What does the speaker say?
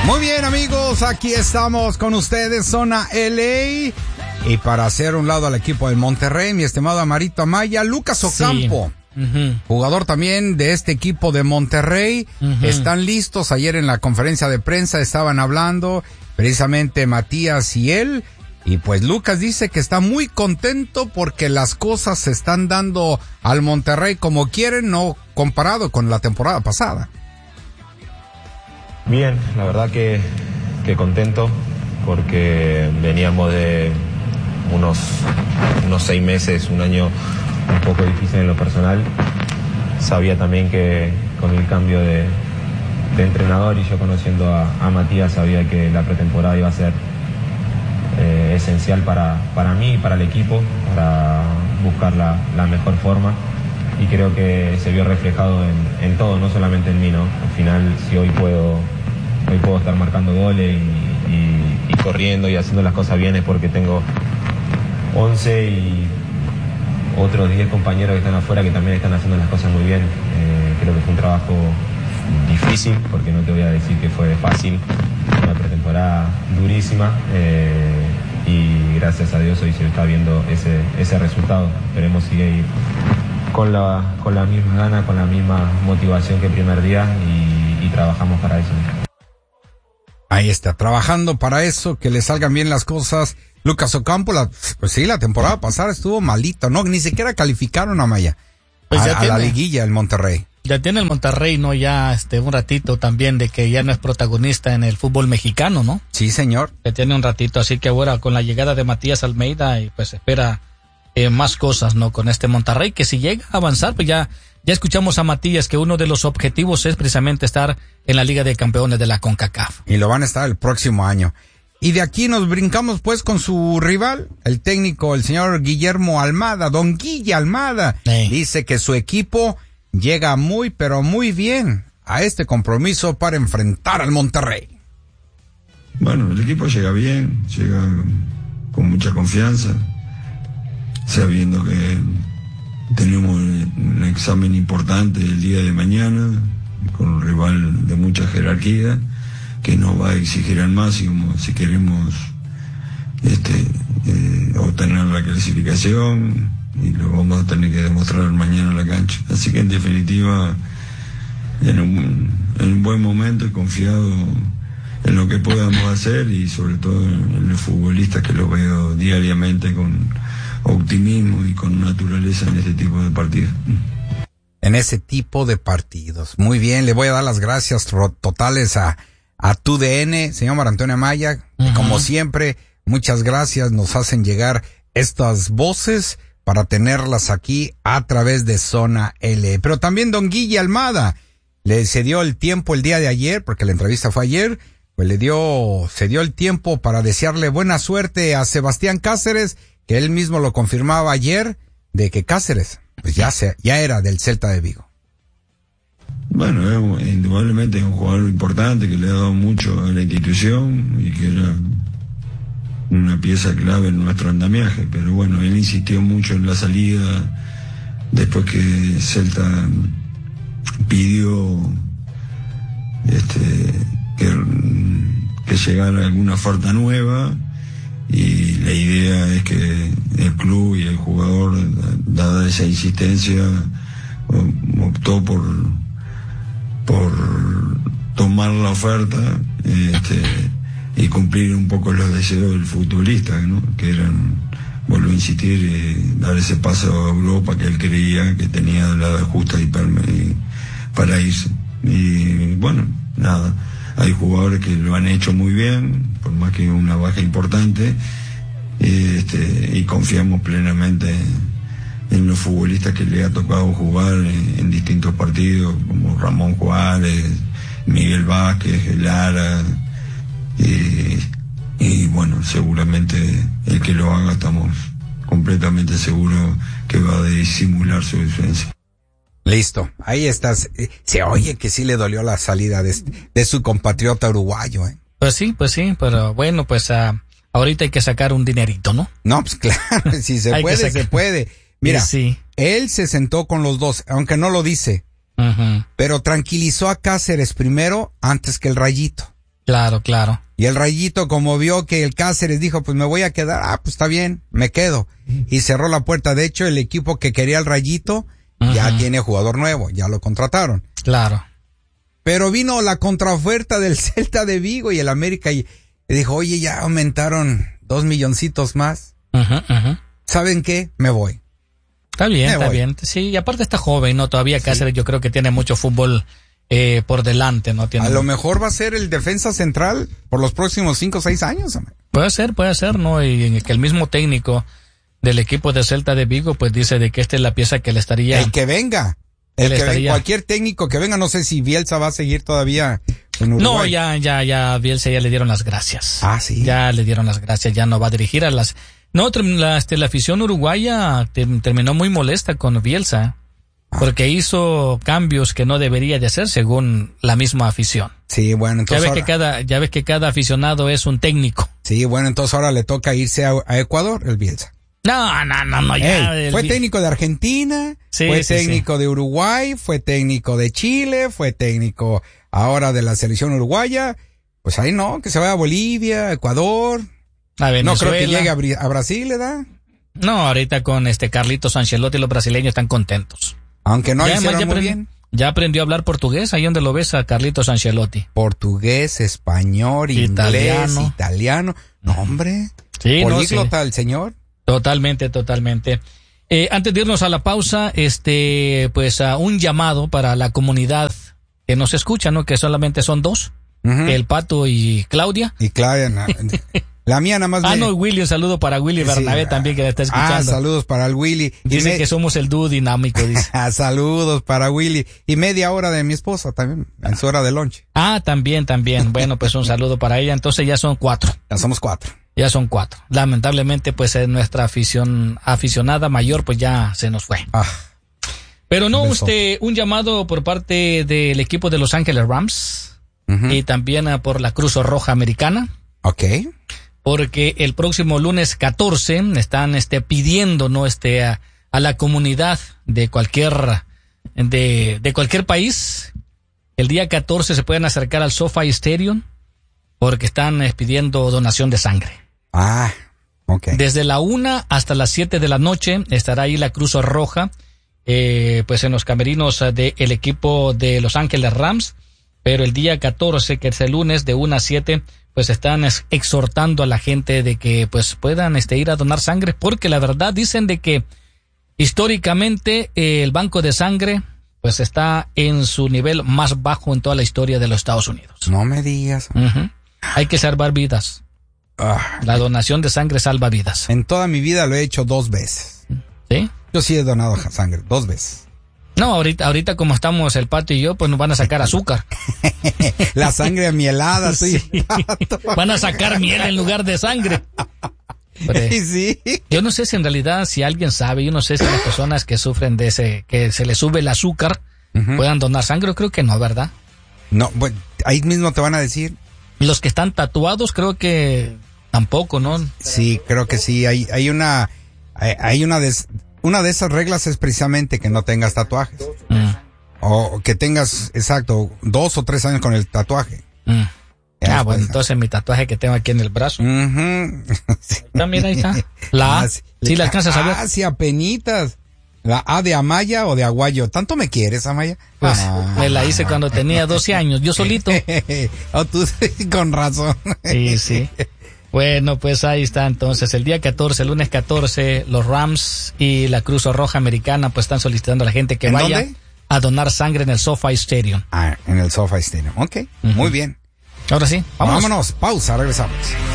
Muy bien, amigos, aquí estamos con ustedes, Zona LA. Y para hacer un lado al equipo del Monterrey, mi estimado Amarito Amaya, Lucas Ocampo, jugador también de este equipo de Monterrey, están listos. Ayer en la conferencia de prensa estaban hablando precisamente Matías y él, y pues Lucas dice que está muy contento porque las cosas se están dando al Monterrey como quieren, no comparado con la temporada pasada. Bien, la verdad que contento porque veníamos de unos 6 meses, un año un poco difícil en lo personal. Sabía también que con el cambio de entrenador y yo conociendo a Matías, sabía que la pretemporada iba a ser esencial para mí y para el equipo, para buscar la mejor forma, y creo que se vio reflejado en todo, no solamente en mí, ¿no? Al final, si hoy puedo estar marcando goles y corriendo y haciendo las cosas bien, es porque tengo 11 y otros 10 compañeros que están afuera que también están haciendo las cosas muy bien. Creo que fue un trabajo difícil, porque no te voy a decir que fue fácil, una pretemporada durísima, y gracias a Dios hoy se está viendo ese resultado. Esperemos seguir con la misma gana, con la misma motivación que el primer día, y trabajamos para eso. Ahí está, trabajando para eso, que le salgan bien las cosas. Lucas Ocampo, pues sí, la temporada pasada estuvo malito, ¿no? Ni siquiera calificaron a Maya, pues a la liguilla el Monterrey. Ya tiene el Monterrey, ¿no? Ya un ratito también de que ya no es protagonista en el fútbol mexicano, ¿no? Sí, señor. Ya tiene un ratito, así que ahora con la llegada de Matías Almeida, y pues espera más cosas, ¿no? Con este Monterrey, que si llega a avanzar, pues ya escuchamos a Matías que uno de los objetivos es precisamente estar en la Liga de Campeones de la CONCACAF. Y lo van a estar el próximo año. Y de aquí nos brincamos pues con su rival, el técnico, el señor Guillermo Almada, don Guille Almada. Dice que su equipo llega muy, pero muy bien a este compromiso para enfrentar al Monterrey. Bueno, el equipo llega bien, llega con mucha confianza, sabiendo que tenemos un examen importante el día de mañana, con un rival de mucha jerarquía, que nos va a exigir al máximo si queremos obtener la clasificación, y lo vamos a tener que demostrar mañana en la cancha. Así que en definitiva, en un buen momento, y confiado en lo que podamos hacer, y sobre todo en los futbolistas, que los veo diariamente con optimismo y con naturaleza en este tipo de partidos. En ese tipo de partidos. Muy bien, le voy a dar las gracias totales a TUDN, señor Mar Antonio Amaya. Como siempre, muchas gracias, nos hacen llegar estas voces para tenerlas aquí a través de Zona L. Pero también don Guille Almada se dio el tiempo el día de ayer, porque la entrevista fue ayer, pues se dio el tiempo para desearle buena suerte a Sebastián Cáceres, que él mismo lo confirmaba ayer, de que Cáceres pues ya era del Celta de Vigo. Bueno, indudablemente es un jugador importante que le ha dado mucho a la institución y que era una pieza clave en nuestro andamiaje, pero bueno, él insistió mucho en la salida después que Celta pidió que llegara alguna oferta nueva, y la idea es que el club y el jugador, dada esa insistencia, optó por tomar la oferta y cumplir un poco los deseos del futbolista, ¿no? Que eran, vuelvo a insistir, dar ese paso a Europa que él creía que tenía la edad justa para irse. Y bueno, nada, hay jugadores que lo han hecho muy bien, por más que una baja importante, y confiamos plenamente en los futbolistas que le ha tocado jugar en distintos partidos, como Ramón Juárez, Miguel Vázquez, Lara, y bueno, seguramente el que lo haga, estamos completamente seguros que va a disimular su defensa. Listo, ahí estás. Se oye que sí le dolió la salida de su compatriota uruguayo, ¿eh? Pues sí, pero bueno, pues ahorita hay que sacar un dinerito, ¿no? No, pues claro, si se puede, se puede. Mira, sí. Él se sentó con los dos, aunque no lo dice, pero tranquilizó a Cáceres primero antes que el Rayito. Claro, claro. Y el Rayito, como vio que el Cáceres dijo, pues me voy a quedar, pues está bien, me quedo. Y cerró la puerta. De hecho, el equipo que quería el Rayito ya tiene jugador nuevo, ya lo contrataron. Claro. Pero vino la contraoferta del Celta de Vigo y el América y dijo, oye, ya aumentaron 2 milloncitos más. ¿Saben qué? Me voy. Está bien. Sí, y aparte está joven, ¿no? Todavía Cáceres yo creo que tiene mucho fútbol por delante, ¿no? A lo mejor va a ser el defensa central por los próximos 5 o 6 años. Hombre. Puede ser, ¿no? Y que el mismo técnico del equipo de Celta de Vigo pues dice de que esta es la pieza que le estaría... El que venga. Cualquier técnico que venga, no sé si Bielsa va a seguir todavía en Uruguay. No, ya Bielsa ya le dieron las gracias. Ah, sí. Ya le dieron las gracias, ya no va a dirigir a las... No, la afición uruguaya terminó muy molesta con Bielsa, porque hizo cambios que no debería de hacer según la misma afición. Sí, bueno, entonces ya ves que cada aficionado es un técnico. Sí, bueno, entonces ahora le toca irse a Ecuador, el Bielsa. No, ya. Fue técnico de Argentina, fue técnico de Uruguay, fue técnico de Chile, fue técnico ahora de la selección uruguaya. Pues ahí no, que se vaya a Bolivia, Ecuador. A Venezuela. No creo que llegue a Brasil, ¿verdad? No, ahorita con Carlitos Ancelotti los brasileños están contentos. Aunque no hicieron muy bien. Ya aprendió a hablar portugués, ahí donde lo ves a Carlitos Ancelotti. Portugués, español, inglés, italiano. No, hombre. Sí, políglota el señor. Totalmente. Antes de irnos a la pausa, pues un llamado para la comunidad que nos escucha, ¿no? Que solamente son 2, el Pato y Claudia. Y Claudia, la mía nada más. No, Willy, un saludo para Willy Bernabé también que le está escuchando. Saludos para el Willy. Dice que somos el dúo dinámico, dice. Saludos para Willy. Y media hora de mi esposa también, en su hora de lunch. También. Bueno, pues un saludo para ella. Entonces ya son 4. Ya somos 4. Ya son 4. Lamentablemente, pues nuestra aficionada mayor, pues ya se nos fue. Pero no, un llamado por parte del equipo de Los Ángeles Rams y también por la Cruz Roja Americana. Ok. Porque el próximo lunes 14 están pidiendo, ¿no? A la comunidad de cualquier país. El día 14 se pueden acercar al SoFi Stadium porque están pidiendo donación de sangre. Ok. Desde la 1 hasta las 7 de la noche estará ahí la Cruz Roja, pues en los camerinos del equipo de Los Ángeles Rams. Pero el día 14, que es el lunes, de 1 a 7, pues están exhortando a la gente de que pues puedan ir a donar sangre, porque la verdad dicen de que históricamente el banco de sangre pues está en su nivel más bajo en toda la historia de los Estados Unidos. No me digas. Hay que salvar vidas. La donación de sangre salva vidas. En toda mi vida lo he hecho 2 veces. ¿Sí? Yo sí he donado sangre 2 veces. No, ahorita como estamos el Pato y yo, pues nos van a sacar azúcar. La sangre mielada, sí. Van a sacar miel en lugar de sangre. Sí. Yo no sé si en realidad, si alguien sabe, yo no sé si las personas que sufren de que se les sube el azúcar, puedan donar sangre. Yo creo que no, ¿verdad? No, bueno, ahí mismo te van a decir. Los que están tatuados creo que tampoco, ¿no? Sí, creo que sí. Hay una de esas reglas es precisamente que no tengas tatuajes. O que tengas, 2 o 3 años con el tatuaje. Bueno, entonces mi tatuaje que tengo aquí en el brazo. Sí. También ahí está. La A. Sí, la alcanzas a ver. Sí, apenitas. La A de Amaya o de Aguayo. ¿Tanto me quieres, Amaya? Pues me la hice cuando tenía 12 años, yo solito. Tú con razón. Sí. Bueno, pues ahí está entonces, el día 14, el lunes 14, los Rams y la Cruz Roja Americana pues están solicitando a la gente que vaya ¿dónde? A donar sangre en el SoFi Stadium. En el SoFi Stadium, ok, muy bien. Ahora sí, vámonos, pausa, regresamos.